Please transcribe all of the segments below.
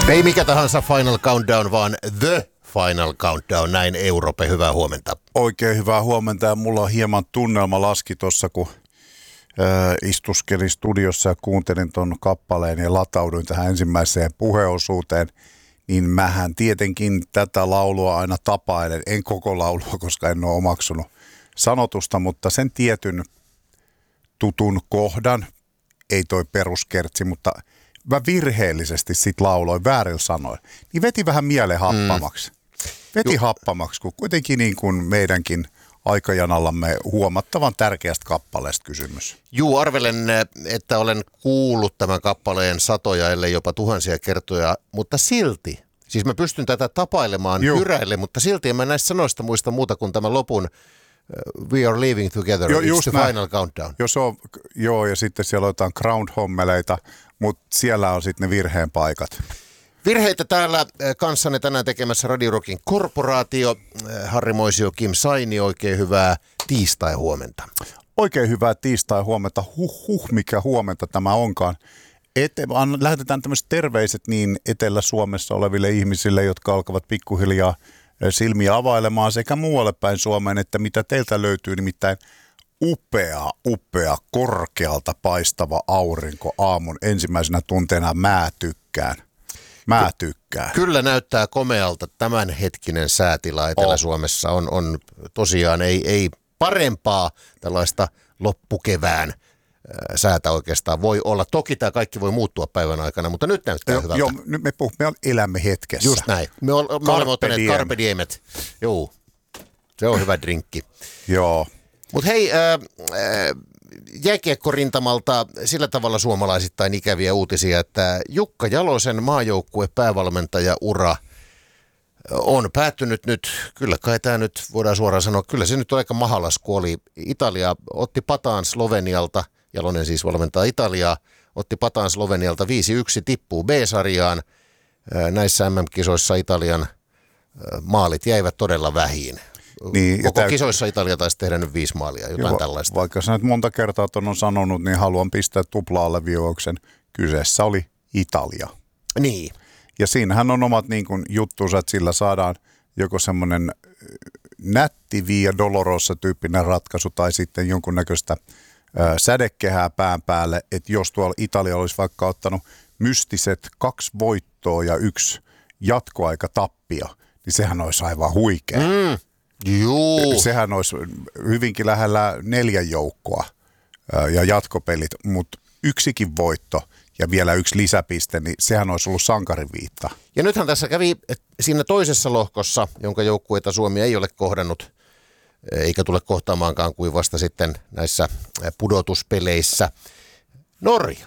Ei mikä tahansa Final Countdown, vaan The Final Countdown. Näin Europe, hyvää huomenta. Oikein hyvää huomenta ja mulla on hieman tunnelma laski tuossa, kun istuskelin studiossa ja kuuntelin ton kappaleen ja latauduin tähän ensimmäiseen puheosuuteen. Niin mähän tietenkin tätä laulua aina tapailen. En koko laulua, koska en ole omaksunut sanotusta, mutta sen tietyn tutun kohdan, ei toi peruskertsi, mutta mä virheellisesti sit lauloin väärillä sanoin. Niin veti vähän mieleen happamaksi. Veti happamaksi, kun kuitenkin niin kuin meidänkin aikajanallamme huomattavan tärkeästä kappaleesta kysymys. Juu, arvelen, että olen kuullut tämän kappaleen satoja, ellei jopa tuhansia kertoja, mutta silti, siis mä pystyn tätä tapailemaan hyräille, mutta silti en mä näistä sanoista muista muuta kuin tämän lopun We are leaving together, it's the final countdown. Joo, ja sitten siellä on jotain ground-hommeleita, mutta siellä on sitten ne virheen paikat. Virheitä täällä kanssanne tänään tekemässä Radio Rockin korporaatio. Harri Moisio, Kim Saini, oikein hyvää tiistai-huomenta. Oikein hyvää tiistai-huomenta. Mikä huomenta tämä onkaan. Lähetetään tämmöiset terveiset niin Etelä-Suomessa oleville ihmisille, jotka alkavat pikkuhiljaa silmiä availemaan sekä muualle päin Suomeen, että mitä teiltä löytyy, nimittäin upea, korkealta paistava aurinko aamun ensimmäisenä tunteena. Mä tykkään. Kyllä näyttää komealta tämänhetkinen säätila Etelä-Suomessa. On tosiaan ei parempaa tällaista loppukevään säätä oikeastaan voi olla. Toki tämä kaikki voi muuttua päivän aikana, mutta nyt näyttää hyvältä. Joo, nyt me elämme hetkessä. Just näin. Me olemme ottaneet Carpe Diemet. Joo, se on hyvä drinkki. Joo. Mutta hei, jääkiekkorintamalta sillä tavalla suomalaisittain ikäviä uutisia, että Jukka Jalosen maajoukkue päävalmentajaura on päättynyt nyt. Kyllä kai tämä nyt voidaan suoraan sanoa, kyllä se nyt on aika mahalasku oli. Italia otti pataan Slovenialta, Jalonen siis valmentaa Italiaa, otti pataan Slovenialta 5-1, tippuu B-sarjaan. Näissä MM-kisoissa Italian maalit jäivät todella vähiin. Niin, koko kisoissa Italia taisi tehdä nyt 5 maalia, jotain tällaista. Vaikka sä nyt monta kertaa on sanonut, niin haluan pistää tupla-alleviivauksen. Kyseessä oli Italia. Niin. Ja siinähän on omat niin kuin juttunsa, että sillä saadaan joko semmoinen nätti Via Dolorosa-tyyppinen ratkaisu tai sitten jonkunnäköistä sädekehää pään päälle, että jos tuolla Italia olisi vaikka ottanut mystiset 2 voittoa ja 1 jatkoaikatappio, niin sehän olisi aivan huikea. Juu. Sehän olisi hyvinkin lähellä 4 joukkoa ja jatkopelit, mutta yksikin voitto ja vielä 1 lisäpiste, niin sehän olisi ollut sankariviitta. Ja nythän tässä kävi siinä toisessa lohkossa, jonka joukkueita Suomi ei ole kohdannut, eikä tule kohtaamaankaan kuin vasta sitten näissä pudotuspeleissä. Norja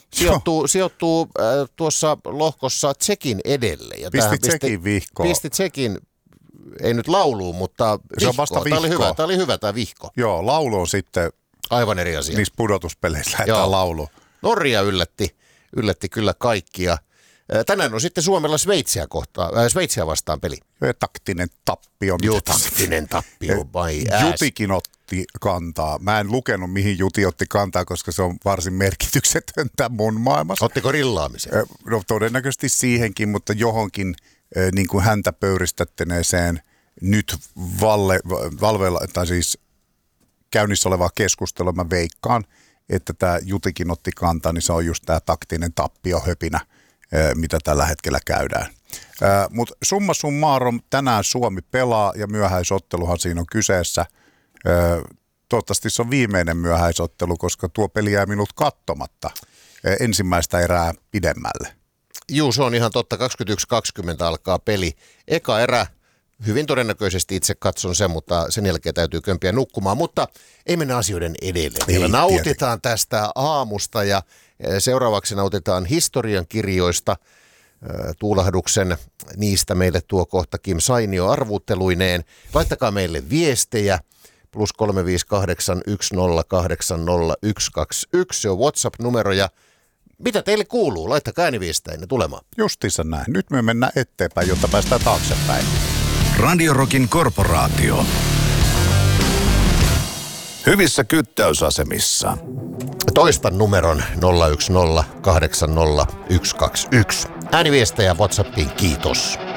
sijoittuu tuossa lohkossa Tšekin edelle. Ja pisti Tšekin vihkoon. Pisti Tšekin, ei nyt lauluun, mutta se on vasta vihko. Tämä oli hyvä tämä vihko. Joo, laulu on sitten aivan eri asia. Niissä pudotuspeleissä lähdetään lauluun. Norja yllätti kyllä kaikkia. Tänään on sitten Suomella Sveitsiä vastaan peli. Ja taktinen tappio. Joo, taktinen tappio, by ass. Jutikin otti kantaa. Mä en lukenut, mihin Juti otti kantaa, koska se on varsin merkityksetöntä mun maailmassa. Ottiko rillaamiseen? No todennäköisesti siihenkin, mutta johonkin niin kuin häntä pöyristättäneeseen nyt valveilla, tai siis käynnissä olevaa keskustelua mä veikkaan, että tämä Jutikin otti kantaa, niin se on just tämä taktinen tappiohöpinä, mitä tällä hetkellä käydään. Mutta summa summarum, tänään Suomi pelaa ja myöhäisotteluhan siinä on kyseessä. Toivottavasti se on viimeinen myöhäisottelu, koska tuo peli jää minut katsomatta ensimmäistä erää pidemmälle. Juu, se on ihan totta. 21.20 alkaa peli. Eka erä. Hyvin todennäköisesti itse katson sen, mutta sen jälkeen täytyy kömpiä nukkumaan. Mutta ei mennä asioiden edelle. Vielä nautitaan tästä aamusta ja seuraavaksi nautitaan historian kirjoista. Tuulahduksen niistä meille tuo kohta Kim Sainio arvuutteluineen. Laittakaa meille viestejä. +358 108 0121. Se on WhatsApp-numero ja mitä teille kuuluu? Laittakaa ääniviesteinne tulemaan. Justiinsa näin. Nyt me mennään eteenpäin, jotta päästään taaksepäin. Radio Rockin korporaatio. Hyvissä kyttäysasemissa. Toistan numeron 010 80 121. Ääniviestejä WhatsAppiin, kiitos.